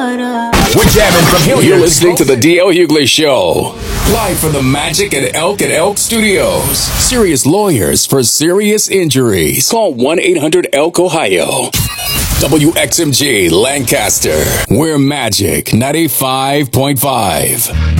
We're jamming from here. You're listening to the DL Hughley Show. Live from the Magic at Elk Studios. Serious lawyers for serious injuries. Call 1-800-ELK Ohio. WXMG Lancaster. We're Magic 95.5.